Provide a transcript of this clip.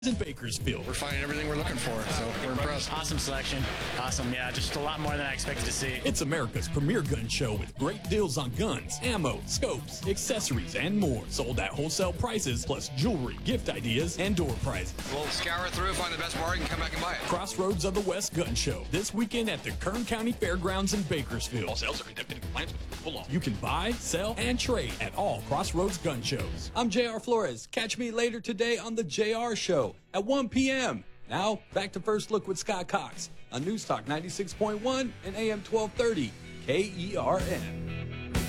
in Bakersfield. We're finding everything we're looking for, so we're impressed. Awesome selection. Awesome, yeah, just a lot more than I expected to see. It's America's premier gun show with great deals on guns, ammo, scopes, accessories, and more. Sold at wholesale prices, plus jewelry, gift ideas, and door prizes. We'll scour through, find the best bargain, come back and buy it. Crossroads of the West Gun Show, this weekend at the Kern County Fairgrounds in Bakersfield. All sales are conducted in compliance with full law. You can buy, sell, and trade at all Crossroads gun shows. I'm JR Flores. Catch me later today on the JR Show at 1 p.m. Now, back to First Look with Scott Cox on News Talk 96.1 and AM 1230 KERN.